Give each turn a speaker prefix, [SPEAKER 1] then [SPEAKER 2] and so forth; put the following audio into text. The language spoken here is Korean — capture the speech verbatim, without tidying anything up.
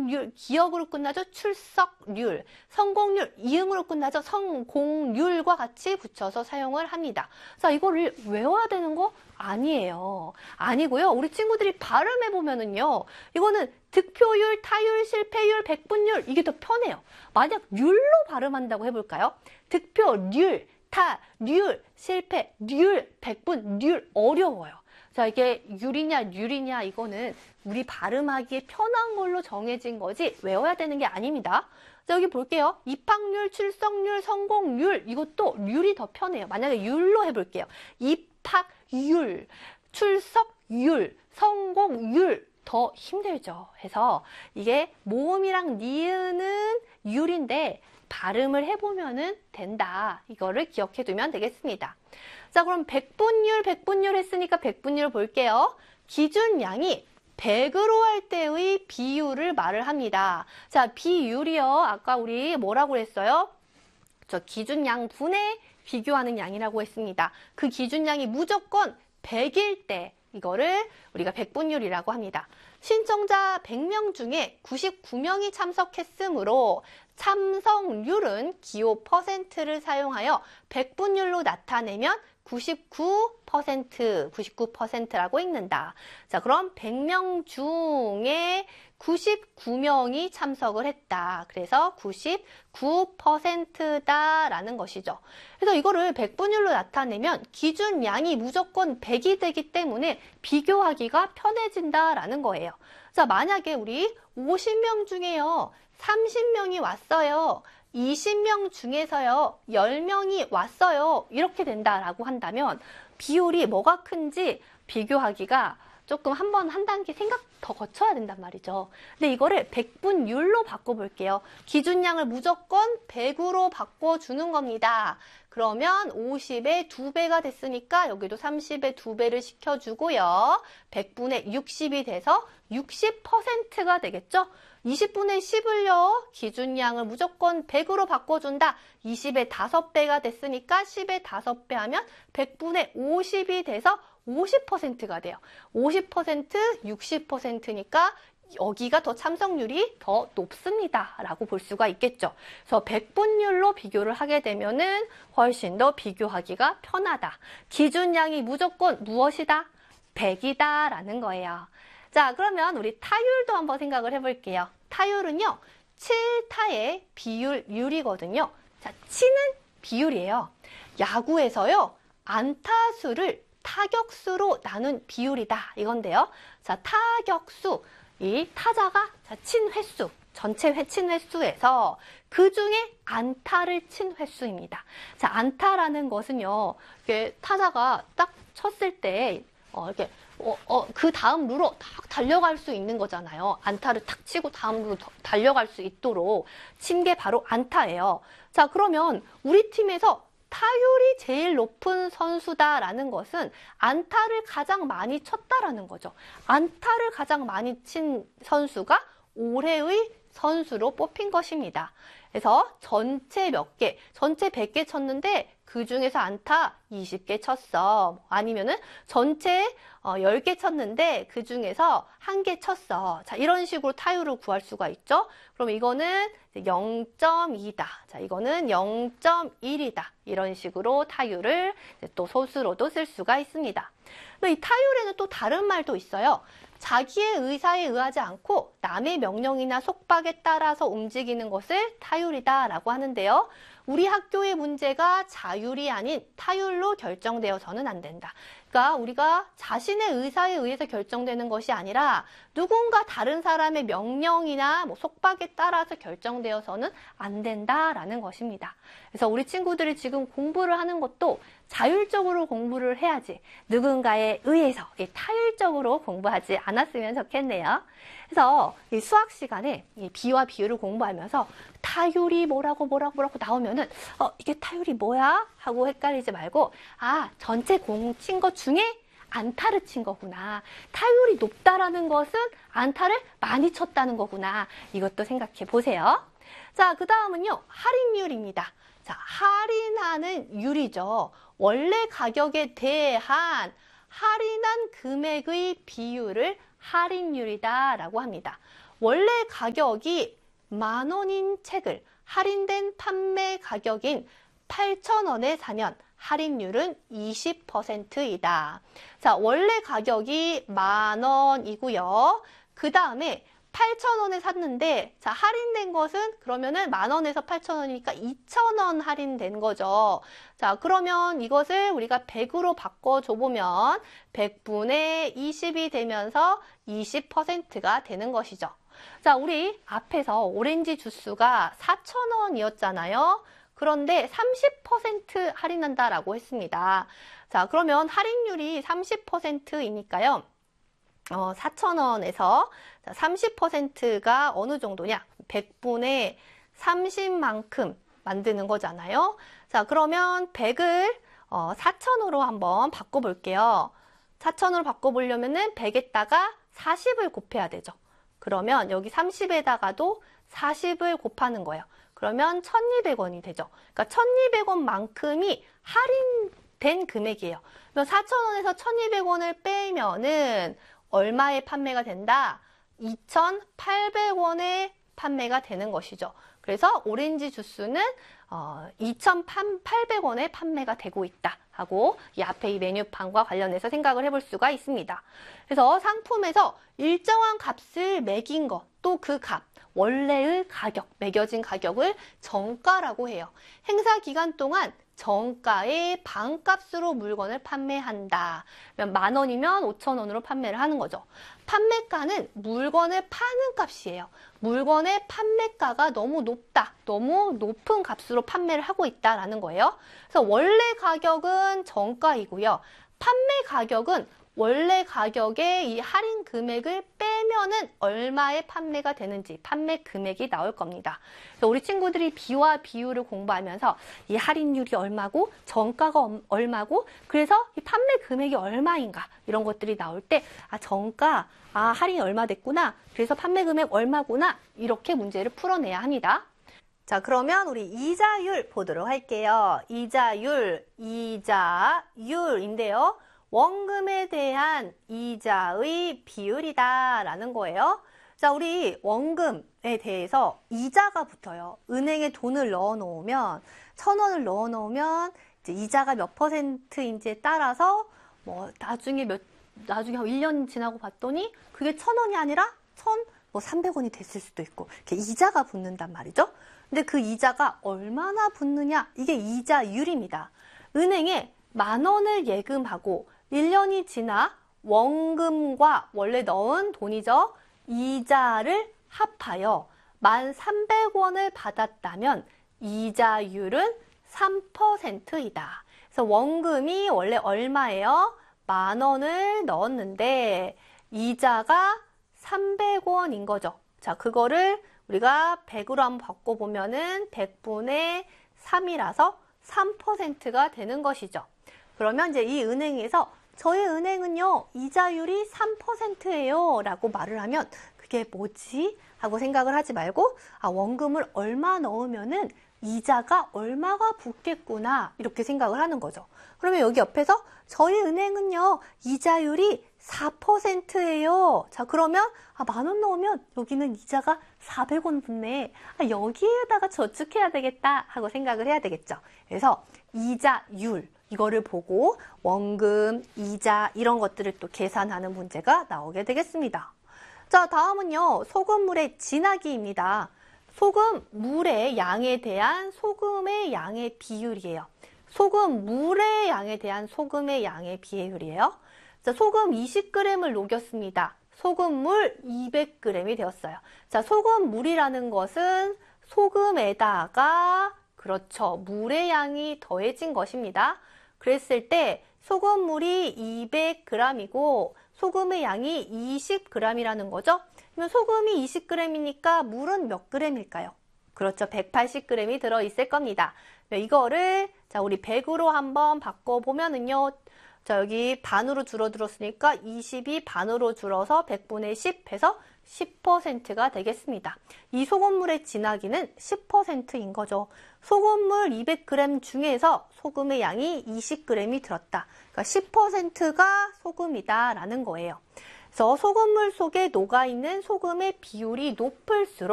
[SPEAKER 1] 성공률, 기억으로 끝나죠. 출석률, 성공률, 이응으로 끝나죠. 성공률과 같이 붙여서 사용을 합니다. 자, 이거를 외워야 되는 거 아니에요. 아니고요. 우리 친구들이 발음해 보면은요. 이거는 득표율, 타율, 실패율, 백분율 이게 더 편해요. 만약 률로 발음한다고 해볼까요? 득표률, 타률, 실패률, 백분률 어려워요. 자, 이게 율이냐 률이냐 이거는 우리 발음하기에 편한 걸로 정해진 거지 외워야 되는 게 아닙니다. 자, 여기 볼게요. 입학률, 출석률, 성공률 이것도 률이 더 편해요. 만약에 율로 해볼게요. 입학률, 출석률, 성공률 더 힘들죠. 해서 이게 모음이랑 니은은 율인데 발음을 해보면은 된다. 이거를 기억해두면 되겠습니다. 자, 그럼 백분율, 백분율 했으니까 백분율 볼게요. 기준량이 백으로 할 때의 비율을 말을 합니다. 자, 비율이요. 아까 우리 뭐라고 했어요? 저 기준양 분에 비교하는 양이라고 했습니다. 그 기준량이 무조건 백일 때 이거를 우리가 백분율이라고 합니다. 신청자 백 명 중에 구십구 명이 참석했으므로 참석률은 기호 퍼센트를 사용하여 백분율로 나타내면 구십구 퍼센트, 구십구 퍼센트라고 읽는다. 자, 그럼 백 명 중에 구십구 명이 참석을 했다. 그래서 구십구 퍼센트다라는 것이죠. 그래서 이거를 백분율로 나타내면 기준량이 무조건 백이 되기 때문에 비교하기가 편해진다라는 거예요. 자, 만약에 우리 오십 명 중에요. 삼십 명이 왔어요. 이십 명 중에서요. 십 명이 왔어요. 이렇게 된다라고 한다면 비율이 뭐가 큰지 비교하기가 조금 한번 한 단계 생각 더 거쳐야 된단 말이죠. 근데 이거를 백분율로 바꿔볼게요. 기준량을 무조건 백으로 바꿔주는 겁니다. 그러면 오십의 두 배가 됐으니까 여기도 삼십의 두 배를 시켜주고요. 백분의 육십이 돼서 육십 퍼센트가 되겠죠? 이십분의 십을요. 기준량을 무조건 백으로 바꿔준다. 이십의 다섯 배가 됐으니까 십의 다섯 배 하면 백분의 오십이 돼서 오십 퍼센트가 돼요. 오십 퍼센트, 육십 퍼센트니까 여기가 더 참석률이 더 높습니다. 라고 볼 수가 있겠죠. 그래서 백분율로 비교를 하게 되면은 훨씬 더 비교하기가 편하다. 기준량이 무조건 무엇이다? 백이다 라는 거예요. 자, 그러면 우리 타율도 한번 생각을 해볼게요. 타율은요, 칠 타의 비율, 율이거든요. 자, 치는 비율이에요. 야구에서요, 안타수를 타격수로 나눈 비율이다. 이건데요. 자, 타격수, 이 타자가 자, 친 횟수, 전체 회, 친 횟수에서 그 중에 안타를 친 횟수입니다. 자, 안타라는 것은요, 이게 타자가 딱 쳤을 때, 어, 이렇게, 어, 어, 그 다음 루로 딱 달려갈 수 있는 거잖아요. 안타를 탁 치고 다음 루로 달려갈 수 있도록 친 게 바로 안타예요. 자, 그러면 우리 팀에서 타율이 제일 높은 선수다라는 것은 안타를 가장 많이 쳤다라는 거죠. 안타를 가장 많이 친 선수가 올해의 선수로 뽑힌 것입니다. 그래서 전체 몇 개, 전체 백 개 쳤는데 그 중에서 안타 이십 개 쳤어. 아니면은 전체 열 개 쳤는데 그 중에서 한 개 쳤어. 자, 이런 식으로 타율을 구할 수가 있죠. 그럼 이거는 영 점 이다. 자, 이거는 영 점 일이다. 이런 식으로 타율을 또 소수로도 쓸 수가 있습니다. 이 타율에는 또 다른 말도 있어요. 자기의 의사에 의하지 않고 남의 명령이나 속박에 따라서 움직이는 것을 타율이다 라고 하는데요. 우리 학교의 문제가 자율이 아닌 타율로 결정되어서는 안 된다. 그러니까 우리가 자신의 의사에 의해서 결정되는 것이 아니라 누군가 다른 사람의 명령이나 뭐 속박에 따라서 결정되어서는 안 된다라는 것입니다. 그래서 우리 친구들이 지금 공부를 하는 것도 자율적으로 공부를 해야지 누군가에 의해서 타율적으로 공부하지 않았으면 좋겠네요. 그래서 이 수학 시간에 이 비와 비율을 공부하면서 타율이 뭐라고 뭐라고 뭐라고 나오면은 어 이게 타율이 뭐야? 하고 헷갈리지 말고 아 전체 공 친 것 중에 안타를 친 거구나. 타율이 높다라는 것은 안타를 많이 쳤다는 거구나. 이것도 생각해 보세요. 자, 그 다음은요. 할인율입니다. 자, 할인하는 율이죠. 원래 가격에 대한 할인한 금액의 비율을 할인율이다 라고 합니다. 원래 가격이 만 원인 책을 할인된 판매 가격인 팔천 원에 사면 할인율은 이십 퍼센트이다. 자, 원래 가격이 만 원이고요. 그 다음에 팔천 원에 샀는데, 자, 할인된 것은 그러면은 만 원에서 팔천 원이니까 이천 원 할인된 거죠. 자, 그러면 이것을 우리가 백으로 바꿔줘 보면 백분의 이십이 되면서 이십 퍼센트가 되는 것이죠. 자, 우리 앞에서 오렌지 주스가 사천 원이었잖아요. 그런데 삼십 퍼센트 할인한다라고 했습니다. 자, 그러면 할인율이 삼십 퍼센트이니까요. 어, 사천 원에서 삼십 퍼센트가 어느 정도냐? 백분의 삼십만큼 만드는 거잖아요. 자, 그러면 백을 어, 사천 원으로 한번 바꿔볼게요. 사천 원으로 바꿔보려면은 백에다가 사십을 곱해야 되죠. 그러면 여기 삼십에다가도 사십을 곱하는 거예요. 그러면 천이백 원이 되죠. 그러니까 천이백 원만큼이 할인된 금액이에요. 그러면 사천 원에서 천이백 원을 빼면은 얼마에 판매가 된다? 이천팔백 원에 판매가 되는 것이죠. 그래서 오렌지 주스는 어, 이천팔백 원에 판매가 되고 있다 하고 이 앞에 이 메뉴판과 관련해서 생각을 해볼 수가 있습니다. 그래서 상품에서 일정한 값을 매긴 것, 또 그 값, 원래의 가격, 매겨진 가격을 정가라고 해요. 행사 기간 동안 정가의 반값으로 물건을 판매한다. 만 원이면 오천 원으로 판매를 하는 거죠. 판매가는 물건을 파는 값이에요. 물건의 판매가가 너무 높다. 너무 높은 값으로 판매를 하고 있다라는 거예요. 그래서 원래 가격은 정가이고요. 판매 가격은 원래 가격의 이 할인 금액을 빼면은 얼마에 판매가 되는지 판매 금액이 나올 겁니다. 그래서 우리 친구들이 비와 비율을 공부하면서 이 할인율이 얼마고 정가가 얼마고 그래서 이 판매 금액이 얼마인가 이런 것들이 나올 때 아 정가, 아 할인이 얼마 됐구나, 그래서 판매 금액 얼마구나 이렇게 문제를 풀어내야 합니다. 자, 그러면 우리 이자율 보도록 할게요. 이자율, 이자율인데요. 원금에 대한 이자의 비율이다 라는 거예요. 자, 우리 원금에 대해서 이자가 붙어요. 은행에 돈을 넣어 놓으면, 천 원을 넣어 놓으면 이제 이자가 몇 퍼센트인지에 따라서 뭐 나중에 몇, 나중에 한 일 년 지나고 봤더니 그게 천 원이 아니라 천, 뭐 삼백 원이 됐을 수도 있고, 이렇게 이자가 붙는단 말이죠. 근데 그 이자가 얼마나 붙느냐? 이게 이자율입니다. 은행에 만 원을 예금하고 일 년이 지나 원금과 원래 넣은 돈이죠. 이자를 합하여 만 삼백 원을 받았다면 이자율은 삼 퍼센트이다. 그래서 원금이 원래 얼마예요? 만 원을 넣었는데 이자가 삼백 원인 거죠. 자, 그거를 우리가 백으로 한번 바꿔보면은 백분의 삼이라서 삼 퍼센트가 되는 것이죠. 그러면 이제 이 은행에서 저희 은행은요, 이자율이 삼 퍼센트예요 라고 말을 하면 그게 뭐지? 하고 생각을 하지 말고 아, 원금을 얼마 넣으면은 이자가 얼마가 붙겠구나 이렇게 생각을 하는 거죠. 그러면 여기 옆에서 저희 은행은요, 이자율이 사 퍼센트예요. 자, 그러면 아, 만 원 넣으면 여기는 이자가 사백 원 붙네. 아, 여기에다가 저축해야 되겠다 하고 생각을 해야 되겠죠. 그래서 이자율 이거를 보고 원금, 이자 이런 것들을 또 계산하는 문제가 나오게 되겠습니다. 자, 다음은요. 소금물의 진하기입니다. 소금물의 양에 대한 소금의 양의 비율이에요. 소금물의 양에 대한 소금의 양의 비율이에요. 자, 소금 이십 그램을 녹였습니다. 소금물 이백 그램이 되었어요. 자, 소금물이라는 것은 소금에다가 그렇죠. 물의 양이 더해진 것입니다. 그랬을 때 소금물이 이백 그램이고 소금의 양이 이십 그램이라는 거죠. 그러면 소금이 이십 그램이니까 물은 몇 그램일까요? 그렇죠. 백팔십 그램이 들어있을 겁니다. 이거를 자 우리 백으로 한번 바꿔보면은요. 자 여기 반으로 줄어들었으니까 이십이 반으로 줄어서 백분의 십 해서 십 퍼센트가 되겠습니다. 이 소금물의 진하기는 십 퍼센트인 거죠. 소금물 이백 그램 중에서 소금의 양이 이십 그램이 들었다. 그러니까 십 퍼센트가 소금이다 라는 거예요. 그래서 소금물 속에 녹아있는 소금의 비율이 높을수록